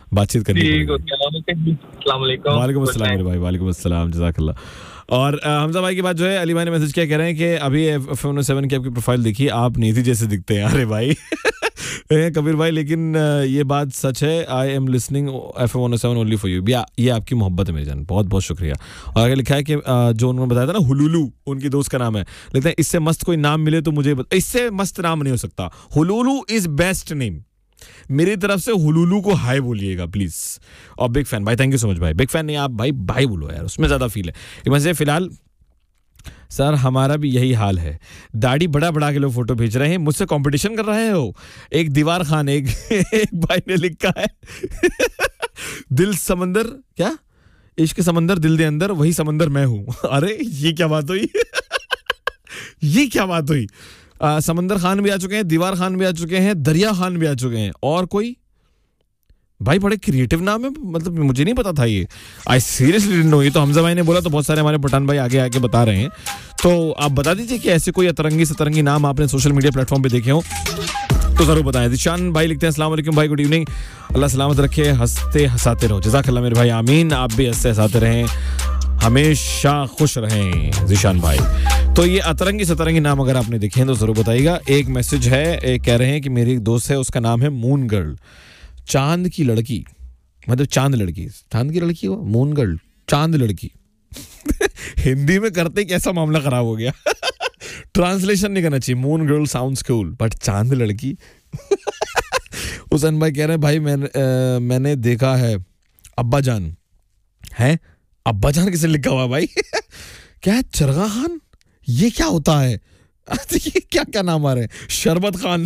बातचीत करनी पड़ेगी। अस्सलाम वालेकुम। वालेकुम अस्सलाम मेरे भाई, वालेकुम अस्सलाम, जज़ाकल्लाह। और हमजा भाई की बात जो है, अली भाई ने मैसेज किया, कह रहे हैं कि अभी F107 की आपकी प्रोफाइल देखी, आप नेती जैसे दिखते हैं। अरे भाई कबीर भाई, लेकिन ये बात सच है, I am listening FM107 only for you. ये आपकी मोहब्बत है मेरी जान, बहुत बहुत शुक्रिया। और आगे लिखा है कि जो उन्होंने बताया था ना, हुलुलू उनकी दोस्त का नाम है, लगता है इससे मस्त कोई नाम मिले तो मुझे इससे मस्त नाम नहीं हो सकता। हुलुलू इज बेस्ट नेम। मेरी तरफ से हुलुलू को हाय बोलिएगा प्लीज। और बिग फैन भाई, थैंक यू सो मच भाई। बिग फैन नहीं, आप भाई भाई बोलो यार, उसमें ज्यादा फील है। एक वजह फिलहाल सर हमारा भी यही हाल है, दाढ़ी बड़ा बड़ा के लोग फोटो भेज रहे हैं, मुझसे कंपटीशन कर रहे हो। एक दीवार खान एक भाई ने लिखा है दिल समंदर, क्या इश्क समंदर दिल दे अंदर, वही समंदर मैं हूं। अरे ये क्या बात हुई ये क्या बात हुई। समंदर खान भी आ चुके हैं, दीवार खान भी आ चुके हैं, दरिया खान भी आ चुके हैं, और कोई भाई बड़े क्रिएटिव नाम है, मतलब मुझे नहीं पता था ये। I seriously didn't know. ये तो हमजा भाई ने बोला तो बहुत सारे हमारे पठान भाई आगे आके बता रहे हैं। तो आप बता दीजिए कि ऐसे कोई अतरंगी सतरंगी नाम आपने सोशल मीडिया प्लेटफॉर्म पे देखे हो तो जरूर बताएं। दिशान भाई लिखते हैं, अस्सलाम वालेकुम भाई, गुड इवनिंग, अल्लाह सलामत रखे, हंसते हंसाते रहो। जज़ाकल्लाह मेरे भाई, आमीन। आप भी हंसते हंसाते रहें, हमेशा खुश रहें जिशान भाई। तो ये अतरंगी सतरंगी नाम अगर आपने देखे हैं तो जरूर बताइएगा। एक मैसेज है, कह रहे हैं कि मेरी एक दोस्त है, उसका नाम है मून गर्ल, चांद की लड़की, मतलब चांद लड़की, चांद की लड़की हो, मून गर्ल, चांद लड़की। हिंदी में करते कैसा मामला खराब हो गया। ट्रांसलेशन नहीं करना चाहिए, moon girl sounds cool, but चांद लड़की। हुसैन भाई कह रहे हैं, भाई मैंने देखा है अब्बा जान है। अब्बा जान किसे लिखा हुआ भाई? क्या है, चरगा खान, ये क्या होता है? ये क्या क्या नाम आ रहे हैं? शरबत खान।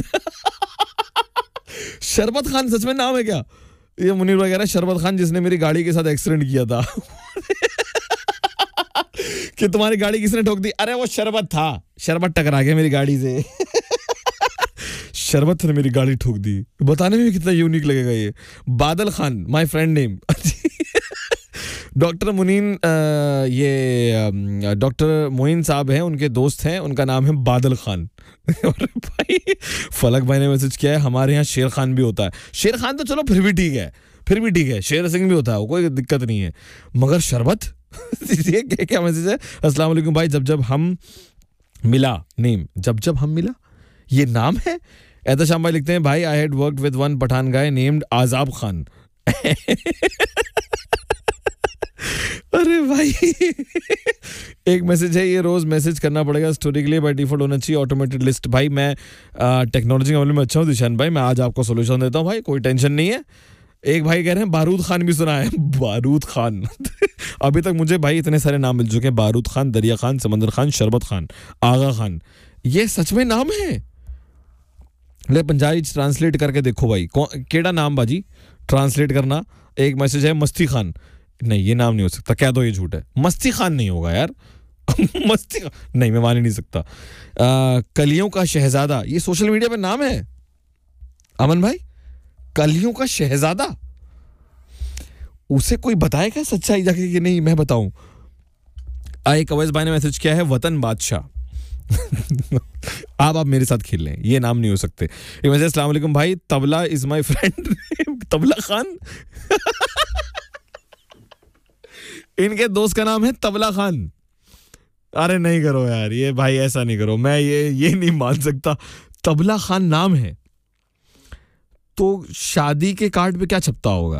शरबत खान सच में नाम है क्या? ये मुनीर भाई कह रहा है शरबत खान जिसने मेरी गाड़ी के साथ एक्सीडेंट किया था। कि तुम्हारी गाड़ी किसने ठोक दी? अरे वो शरबत था, शरबत टकरा गया मेरी गाड़ी से। शरबत ने मेरी गाड़ी ठोक दी। बताने में भी कितना यूनिक लगेगा ये। बादल Khan, my friend name. Doctor मुनीन, ये डॉक्टर मोइन साहब हैं, उनके दोस्त हैं, उनका नाम है बादल खान। और भाई फलक भाई ने मैसेज किया है, हमारे यहाँ शेर खान भी होता है। शेर खान तो चलो फिर भी ठीक है, फिर भी ठीक है, शेर सिंह भी होता है, कोई दिक्कत नहीं है, मगर शरबत। ये क्या मैसेज है? अस्सलाम वालेकुम भाई, जब जब हम मिला नेम, जब जब हम मिला ये नाम है। एहतशाम भाई लिखते हैं, भाई I had worked with one Pathan guy named आजाब Khan. अरे भाई एक मैसेज है, ये रोज मैसेज करना पड़ेगा स्टोरी के लिए, बाय डिफॉल्ट होना चाहिए ऑटोमेटेड लिस्ट। भाई मैं टेक्नोलॉजी के मामले में अच्छा हूँ दिशान भाई, मैं आज आपको सोल्यूशन देता हूँ भाई, कोई टेंशन नहीं है। एक भाई कह रहे हैं बारूद खान भी सुना है। बारूद खान। अभी तक मुझे भाई इतने सारे नाम मिल चुके हैं, बारूद खान, दरिया खान, समंदर खान, शरबत खान, आगा खान, ये सच में नाम है। ले पंजाबी ट्रांसलेट करके देखो भाई, केड़ा नाम बाजी ट्रांसलेट करना। एक मैसेज है मस्ती खान, नहीं ये नाम नहीं हो सकता, कह दो ये झूठ है, मस्ती खान नहीं होगा यार। मस्ती नहीं, मैं मान ही नहीं सकता। कलियों का शहजादा, ये सोशल मीडिया पे नाम है अमन भाई, कलियों का शहजादा। उसे कोई बताए क्या सच्चाई जाके कि नहीं मैं बताऊं? एक अवैस भाई ने मैसेज किया है वतन बादशाह। आप मेरे साथ खेल लें, ये नाम नहीं हो सकते। एक मैसेज, अस्सलाम वालेकुम भाई, tabla is my friend. Tabla Khan. इनके दोस्त का नाम है तबला खान। अरे नहीं करो यार, ये भाई ऐसा नहीं करो, मैं ये नहीं मान सकता। तबला खान नाम है तो शादी के कार्ड पे क्या छपता होगा?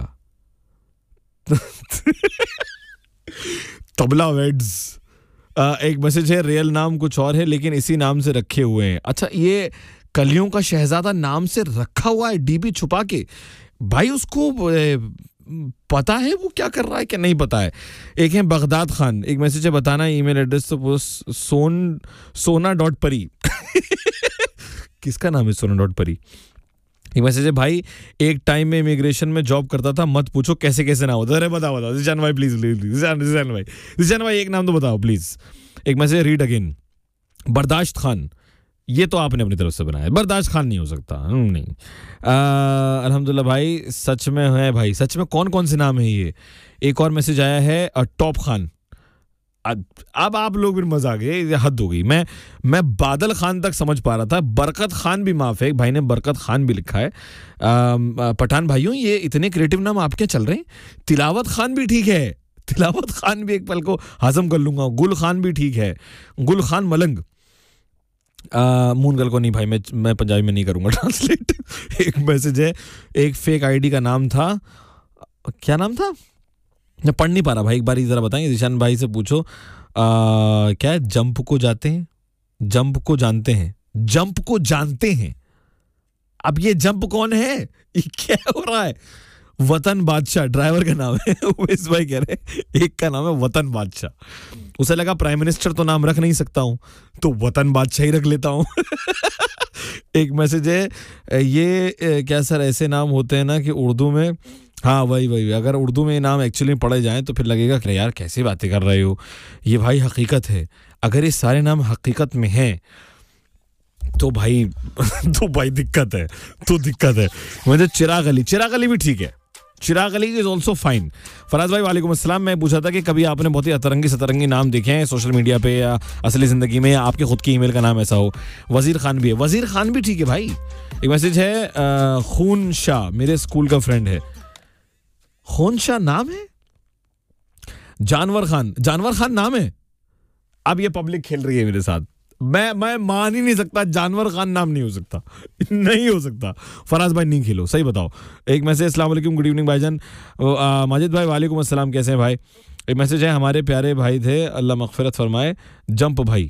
तबला वेड्स। एक मैसेज है, रियल नाम कुछ और है लेकिन इसी नाम से रखे हुए हैं। अच्छा, ये कलियों का शहजादा नाम से रखा हुआ है डीपी छुपा के। भाई उसको पता है वो क्या कर रहा है क्या नहीं पता है। एक है बगदाद खान, एक मैसेज है, बताना ईमेल एड्रेस तो सोना.परी। किसका नाम है सोना.परी? एक मैसेज है, भाई एक टाइम में इमिग्रेशन में जॉब करता था, मत पूछो कैसे कैसे ना होता। अरे बताओ जिशान भाई प्लीज, जिशान भाई एक नाम तो बताओ प्लीज। एक मैसेज, रीड अगेन, बर्दाश्त खान, ये तो आपने अपनी तरफ से बनाया, बर्दाश्त खान नहीं हो सकता। नहीं। अल्हम्दुलिल्लाह भाई, सच में है भाई, सच में कौन कौन से नाम है ये। एक और मैसेज आया है, टॉप खान, अब आप लोग भी मजा आ गए, ये हद हो गई। मैं बादल खान तक समझ पा रहा था, बरकत खान भी माफ है, एक भाई ने बरकत खान भी लिखा है। पठान भाइयों, ये इतने क्रिएटिव नाम आपके चल रहे हैं। तिलावत खान भी ठीक है, तिलावत खान भी एक पल को हजम कर लूंगा। गुल खान भी ठीक है, गुल खान मलंग। मूनगल को नहीं भाई, मैं पंजाबी में नहीं करूंगा ट्रांसलेट। एक मैसेज है, एक फेक आईडी का नाम था, क्या नाम था, मैं पढ़ नहीं पा रहा भाई, एक बार जरा बताएंगे। जिशान भाई से पूछो क्या है, जंप को जाते हैं, जंप को जानते हैं, जंप को जानते हैं। अब ये जंप कौन है, ये क्या हो रहा है? वतन बादशाह ड्राइवर का नाम है। उमेश भाई कह रहे हैं एक का नाम है वतन बादशाह। उसे लगा प्राइम मिनिस्टर तो नाम रख नहीं सकता हूं, तो वतन बादशाह ही रख लेता हूं। एक मैसेज है, ये क्या सर ऐसे नाम होते हैं ना कि उर्दू में, हाँ वही अगर उर्दू में नाम एक्चुअली पढ़े जाएं तो फिर लगेगा कि यार कैसी बातें कर रहे हो। ये भाई हकीकत है, अगर ये सारे नाम हकीकत में हैं तो भाई दिक्कत है, तो दिक्कत है। मुझे चिराग अली भी ठीक है, चिराग Ali is also fine. Faraz भाई वालेकुम अस्सलाम। मैं पूछा था कि कभी आपने बहुत ही अतरंगी सतरंगी नाम देखे हैं सोशल मीडिया पे या असली जिंदगी में, या आपके खुद की ईमेल का नाम ऐसा हो। वजीर खान भी है, वजीर खान भी ठीक है भाई। एक मैसेज है, खून शाह मेरे स्कूल का फ्रेंड है। खून शाह नाम है? जानवर खान नाम है। अब ये पब्लिक खेल रही है मेरे साथ, मैं मान ही नहीं सकता, जानवर खान नाम नहीं हो सकता, नहीं हो सकता। फराज भाई नहीं खेलो, सही बताओ। एक मैसेज, अस्सलाम वालेकुम, गुड इवनिंग भाईजान। माजिद भाई वालेकुम अस्सलाम, कैसे हैं भाई? एक मैसेज है, हमारे प्यारे भाई थे, अल्लाह मगफिरत फरमाए, जंप भाई।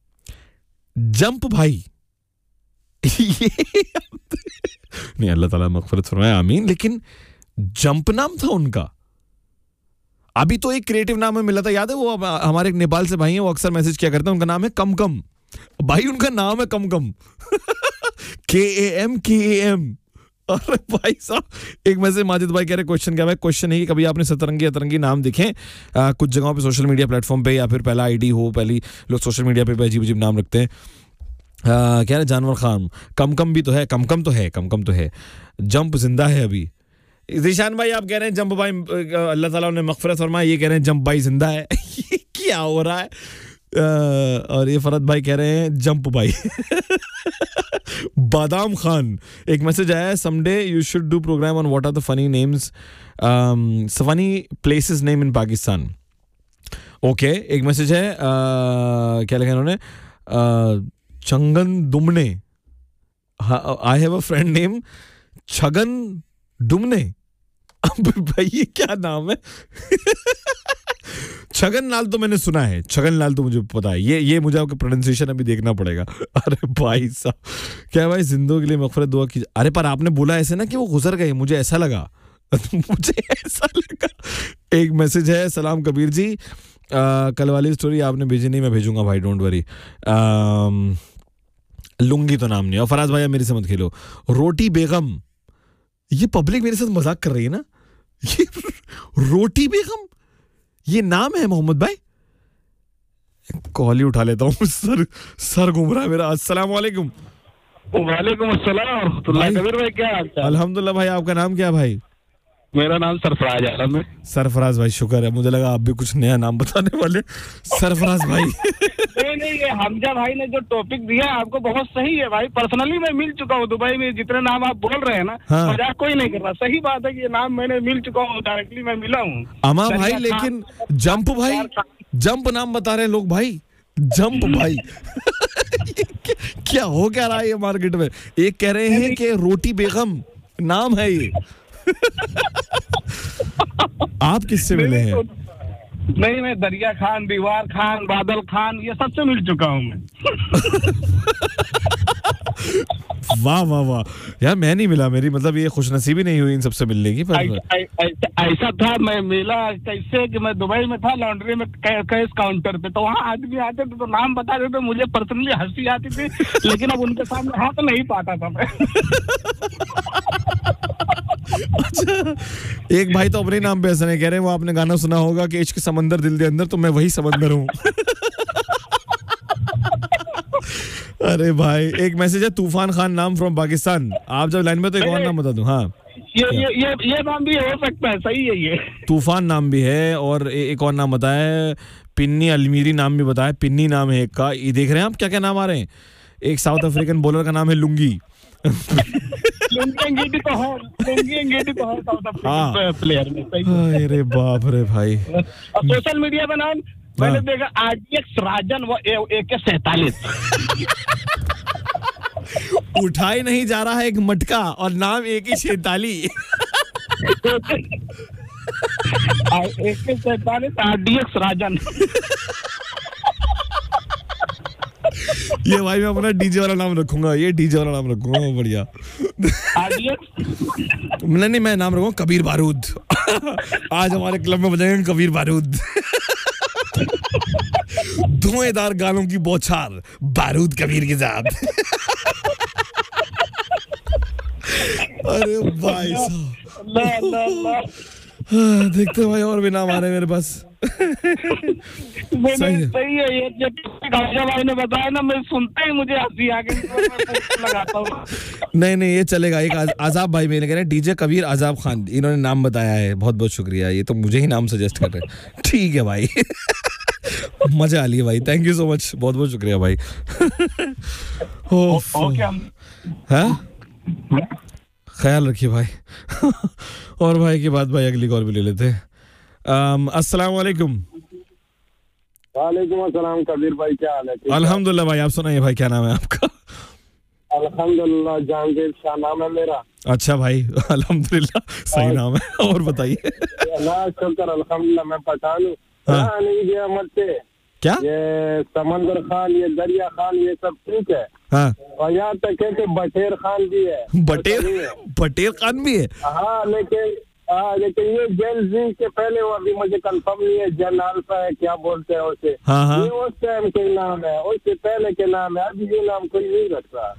नहीं, अल्लाह ताला मगफिरत फरमाए, आमीन। लेकिन जंप नाम था उनका। अभी तो एक क्रिएटिव नाम में मिला था, याद है, वो हमारे एक नेपाल से भाई हैं, वो अक्सर मैसेज किया करते हैं, उनका नाम है कम भाई, उनका नाम है कम। KAM। अरे भाई साहब, एक मैसेज माजिद भाई कह रहे, क्वेश्चन क्या है? क्वेश्चन है कि कभी आपने सतरंगी अतरंगी नाम देखे कुछ जगहों पे सोशल मीडिया प्लेटफॉर्म पे, या फिर पहला आईडी हो, पहली लोग सोशल मीडिया पे अजीब नाम रखते हैं। क्या है, जानवर खान, कम भी तो है, कम तो है। जंप जिंदा है अभी। ज़ीशान भाई आप कह रहे हैं जंप भाई, अल्लाह ताला उन्हें मग़फ़िरत फरमाए, ये कह रहे हैं जंप भाई जिंदा है। क्या हो रहा है? और ये फरद भाई कह रहे हैं जंप भाई। बादाम खान, एक मैसेज आया है, someday you should do programme on what are the funny names, funny places name in Pakistan. Okay, एक मैसेज है, क्या लिखा इन्होंने, Changan दुमने, I have a friend name Chhagan दुमने। अब भाई ये क्या नाम है? छगन लाल तो मैंने सुना है, छगन लाल तो मुझे पता है, ये मुझे आपका प्रोनाउंसिएशन अभी देखना पड़ेगा। अरे भाई साहब, क्या भाई जिंदगी के लिए मग़फ़िरत दुआ कीजिए। अरे पर आपने बोला ऐसे ना कि वो गुजर गए, मुझे ऐसा लगा। एक मैसेज है, सलाम कबीर जी, कल वाली स्टोरी आपने भेजी नहीं, मैं भेजूंगा भाई, डोंट वरी। लुंगी तो नाम नहीं। और फराज भाई मेरे से मत खेलो। रोटी बेगम, ये पब्लिक मेरे साथ मजाक कर रही है ना, ये रोटी बेगम ये नाम है मोहम्मद भाई। कॉल ही उठा लेता हूँ, सर घूम रहा है मेरा। अस्सलाम वालेकुम। वालेकुम अस्सलाम। कबीर भाई क्या हाल चाल? अल्हम्दुलिल्लाह भाई, आपका नाम क्या भाई? मेरा नाम सरफराज आलम है। सरफराज भाई, शुक्र है, मुझे लगा आप भी कुछ नया नाम बताने वाले। सरफराज भाई। नहीं, ये हमजा भाई ने जो टॉपिक दिया आपको बहुत सही है भाई। पर्सनली मैं मिल चुका हूँ दुबई में, जितने नाम आप बोल रहे हैं ना, हाँ। मजाक कोई नहीं कर रहा, सही बात है कि ये नाम मैंने मिल चुका हूँ, डायरेक्टली मैं मिला हूँ। अमा भाई, लेकिन जंप भाई, जंप नाम बता रहे हैं लोग भाई, जंप भाई। क्या हो क्या रहा है ये मार्केट में? एक कह रहे हैं कि रोटी बेगम नाम है ये। आप किससे मिले हैं? नहीं, मैं दरिया खान, दीवार खान, बादल खान, ये सबसे मिल चुका हूँ मैं। वाह वाह वाह यार, मैं नहीं मिला, मेरी मतलब ये खुशनसीबी नहीं हुई इन सबसे मिलने की। पर ऐसा था, मैं मिला कैसे कि मैं दुबई में था, लॉन्ड्री में कैश काउंटर पे, तो वहाँ आदमी आते थे तो नाम बता देते, मुझे पर्सनली हंसी आती थी, लेकिन अब उनके सामने हाथ नहीं पाता था मैं। अच्छा, एक भाई तो अपने नाम पे ऐसा नहीं कह रहे, वो आपने गाना सुना होगा कि इश्क समंदर दिल दे अंदर, तो मैं वही समंदर हूँ। अरे भाई, एक मैसेज है, तूफान खान नाम फ्रॉम पाकिस्तान। आप जब लाइन में तो एक और नाम बता दूं। हाँ, ये नाम भी हो सकता है, सही है ये। तूफान नाम भी है, और एक और नाम बताया, पिन्नी अलमीरी नाम भी बताया, पिन्नी नाम है एक का। ये देख रहे हैं आप क्या क्या नाम आ रहे हैं। एक साउथ अफ्रीकन बॉलर का नाम है लुंगी। लुंगी अंगीठी तो है साउथ अफ्रीकन प्लेयर में, सही है। अरे बाप रे भाई। और सोशल मीडिया पे नाम मैंने देखा RDX राजन व AK-47। उठाई नहीं जा रहा है एक मटका और नाम AK-47। AK-47 RDX राजन। ये भाई मैं अपना डीजे वाला नाम रखूंगा, ये डीजे वाला नाम रखूंगा बढ़िया। नहीं, मैं नाम रखूंगा कबीर बारूद। आज हमारे क्लब में बजाएंगे कबीर बारूद। धुएंधार गानों की बौछार, बारूद कबीर के साथ। अरे भाई साहब, देखते भाई और भी नाम आ रहे हैं मेरे पास। सही है ये गाजा भाई ने बताया ना, मैं सुनते ही मुझे हंसी आ गई, लगाता हूँ। नहीं ये चलेगा। एक आजाब भाई मेरे कह रहे हैं डीजे कबीर आजाब खान, इन्होंने नाम बताया है, बहुत बहुत शुक्रिया। ये तो मुझे ही नाम सजेस्ट कर रहे हैं। ठीक है भाई। मजा आ लिया भाई, थैंक यू सो मच, बहुत बहुत शुक्रिया भाई। ख्याल रखिए भाई। और भाई की बात भाई अगली कॉल भी ले लेते हैं। अस्सलाम वालेकुम। वालेकुम अस्सलाम कबीर भाई, क्या हाल है? अल्हम्दुलिल्लाह भाई, आप सुनाइए भाई, क्या नाम है आपका? अल्हम्दुलिल्लाह जहांगीर शाह नाम है मेरा। अच्छा भाई, अल्हम्दुलिल्लाह सही नाम है। और बताइए। शुक्र अल्हम्दुलिल्लाह, मैं पठान हूँ। नहीं गया मरते क्या? ये समंदर खान, ये दरिया खान, ये सब ठीक है। हाँ। और यहाँ तक है कि बटेर खान भी है। बटेर खान भी है। हाँ लेकिन ये जेल जी के पहले, वो अभी मुझे कंफर्म नहीं है, जन अल्फा है क्या बोलते हैं उसे। हाँ। ये उस टाइम के नाम है, उससे पहले के नाम है, अभी ये नाम कोई नहीं रखता।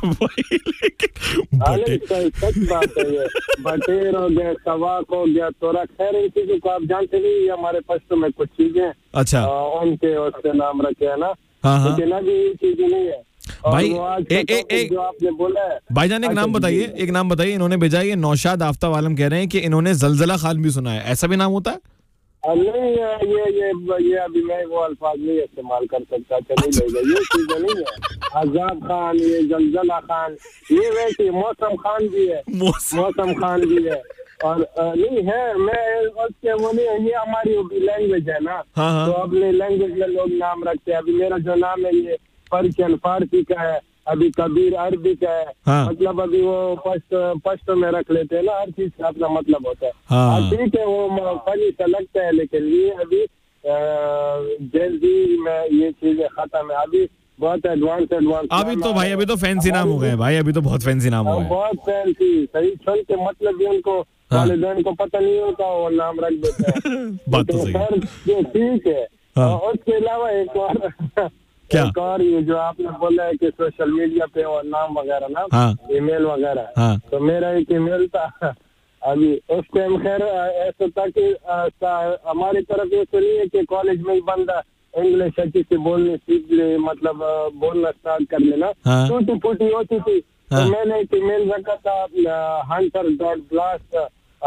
सच बात है ये। बटेर हो गया, सवाक हो गया, तोरा, खैर इन चीजों को आप जानते नहीं, ये हमारे पश्तो में कुछ चीजें अच्छा उनके उससे नाम रखे है ना। लेकिन अभी ये चीजें नहीं है भाई। जो आपने बोला है भाईजान, एक नाम बताइए, एक नाम बताइए। इन्होंने भेजा है, ये नौशाद आफ्ताब आलम कह रहे हैं कि इन्होंने जलजला खान भी सुना है, ऐसा भी नाम होता है? नहीं, ये अभी मैं वो अल्फाज नहीं इस्तेमाल कर सकता, चलिए लेगा, ये चीजें नहीं है। आजाद खान, ये जलजला खान, ये वैसे मौसम खान भी है, मौसम खान भी है। और नहीं है, मैं उसके वो नहीं है, ये हमारी लैंग्वेज है ना। तो अपने लैंग्वेज में लोग नाम रखते हैं। अभी मेरा जो नाम है ये पर्शियन फारसी का है, अभी कबीर अरबी का है। मतलब अभी वो पश्तो में रख लेते हैं ना, हर चीज का अपना मतलब होता है। ठीक है, वो फनी सा लगता है, लेकिन ये अभी जल्दी में ये चीजें खत्म है। अभी बहुत एडवांस अभी तो भाई, अभी तो फैंसी नाम हो गए भाई, अभी तो बहुत फैंसी नाम हो गए, बहुत फैंसी। सही सुन के मतलब भी उनको वालिदैन को पता नहीं होता, वो नाम रख देते हैं। बात तो सही है, ठीक है। और उसके अलावा एक और क्या? एक और ये जो आपने बोला है कि सोशल मीडिया पे और नाम वगैरह ना, ईमेल वगैरह, तो मेरा एक ईमेल था अभी उस टाइम। खैर ऐसा था कि हमारी तरफ ये तो नहीं है कि कॉलेज में ही बंदा इंग्लिश अच्छी से बोलने सीख ले, मतलब बोलना स्टार्ट कर लेना, टूटी फूटी होती थी। तो मैंने एक ईमेल रखा था hunter.blast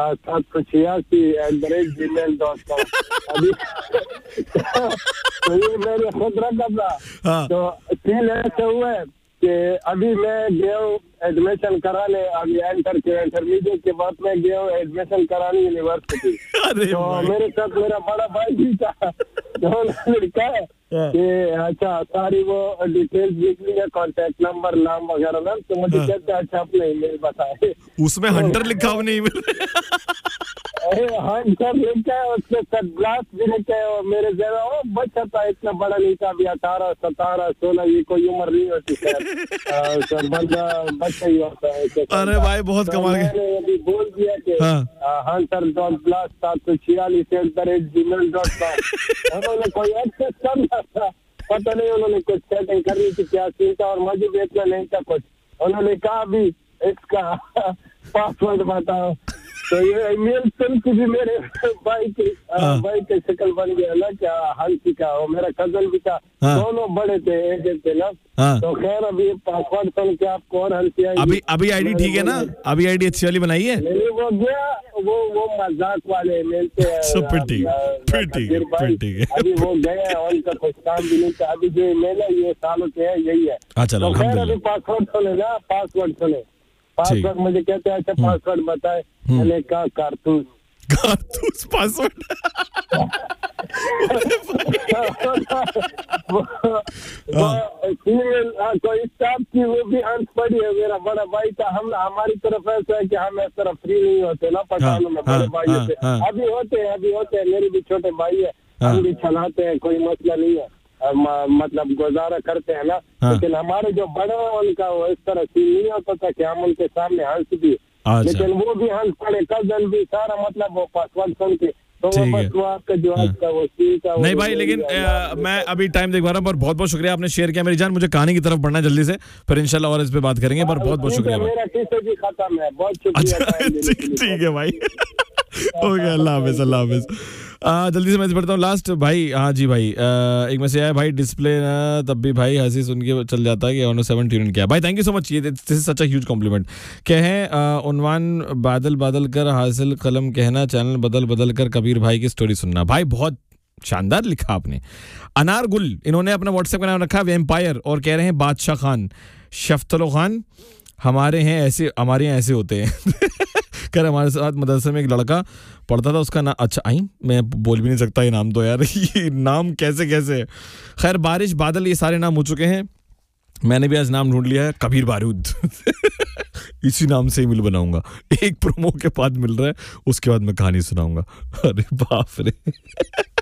786@gmail.com। अभी तो ये मैंने खुद रखा था। तो सीन ऐसे हुआ है कि अभी मैं गया हूँ एडमिशन कराने, अभी इंटरमीडिएट के बाद मैं गया हूँ एडमिशन कराने यूनिवर्सिटी। तो मेरे साथ मेरा बड़ा भाई भी था, तो उन्होंने कहा कि अच्छा सारी वो डिटेल्स लिख लिया, कॉन्टेक्ट नंबर, नाम वगैरह ना। तो मुझे कहते हैं अच्छा अपना ईमेल बताए। उसमें हंटर लिखा हुआ नहीं ईमेल? हंटर लिखा है, उसके साथ ब्लास्ट भी लिखा है। और मेरे जरा वो बच्चा था, इतना बड़ा नहीं था, अभी 18, 17, 16, ये कोई उम्र नहीं होती सर, बंदा बच्चा ही होता है। अरे भाई बहुत कमाल के। मैंने अभी बोल दिया कि hunter.blast 786@gmail.com। उन्होंने कोई एक्सेस करना था, पता नहीं, उन्होंने कुछ सेटिंग करनी थी, क्या सीन था, और मुझे भी इतना नहीं था कुछ। उन्होंने कहा अभी इसका पासवर्ड बताओ। तो ये ईमेल सुन के भी मेरे भाई के शक्ल बन गया ना, क्या हंसी का, और मेरा कजन भी था, दोनों बड़े थे, एक थे ना। तो खैर अभी पासवर्ड सुन के आपको और हंसी आई। अभी आईडी ठीक है ना? अभी आईडी अच्छी वाली बनाई है? नहीं, वो गया, वो मजाक वाले मिलते हैं। फिर ठीक है। अभी वो गए, उनका कुछ काम भी नहीं था। अभी जो ईमेल है ये सालों से है, यही है। चलो, तो खैर अभी पासवर्ड सुने ना, पासवर्ड मुझे कहते हैं अच्छा पासवर्ड बताए। मैंने कहा कारतूस पासवर्ड। कोई स्टाफ की वो भी हंस पड़ी है। मेरा बड़ा भाई था, हम हमारी तरफ ऐसा है कि हम इस तरह फ्री नहीं होते ना पठानों में, बड़े भाई से अभी होते हैं। मेरे भी छोटे भाई है, हम भी चलाते हैं, कोई मसला नहीं है, मतलब गुजारा करते हैं ना। लेकिन हमारे जो बड़े हैं उनका वो इस तरह सीन नहीं होता था कि हम उनके सामने हंस भी, लेकिन वो भी हंस पड़े, कजन भी, सारा मतलब वो पासवर्ड सुन के। तो वो आपका जो आपका वो सीखा नहीं भाई, लेकिन मैं अभी टाइम देख पा रहा हूँ, पर बहुत बहुत शुक्रिया आपने शेयर किया मेरी जान। मुझे कहानी की तरफ बढ़ना जल्दी से, फिर इंशाल्लाह और इस पे बात करेंगे, पर बहुत बहुत शुक्रिया। मेरा टीचर भी खत्म है, बहुत शुक्रिया। ठीक है भाई, ओके, अल्लाह हाफिज। जल्दी से मैं पढ़ता हूँ लास्ट भाई। हाँ जी भाई, एक मैसेज आया भाई, डिस्प्ले ना तब भी भाई हंसी सुन के चल जाता है कि 107 ट्यून किया भाई। थैंक यू सो मच, ये this is such a huge complement. क्या है उन्वान बादल कर हासिल कलम कहना, चैनल बदल कर कबीर भाई की स्टोरी सुनना। भाई बहुत शानदार लिखा आपने। अनार गुल, इन्होंने अपना व्हाट्सएप का नाम रखा वेम्पायर और कह रहे हैं बादशाह खान, शफ्तलो खान हमारे यहाँ ऐसे होते हैं। कर हमारे साथ मदरसे में एक लड़का पढ़ता था, उसका नाम, अच्छा आई मैं बोल भी नहीं सकता ये नाम तो यार, ये नाम कैसे। खैर बारिश बादल ये सारे नाम हो चुके हैं। मैंने भी आज नाम ढूंढ लिया है, कबीर बारूद। इसी नाम से ही मिल बनाऊंगा। एक प्रोमो के बाद मिल रहा है, उसके बाद मैं कहानी सुनाऊंगा। अरे बाप रे।